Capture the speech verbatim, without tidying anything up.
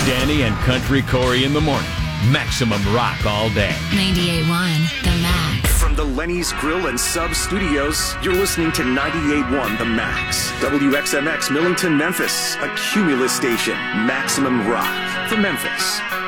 Danny and Country Corey in the morning. Maximum rock all day. ninety-eight point one The Max. From the Lenny's Grill and Sub Studios, you're listening to ninety-eight point one The Max. W X M X Millington, Memphis. A Cumulus station. Maximum rock for Memphis.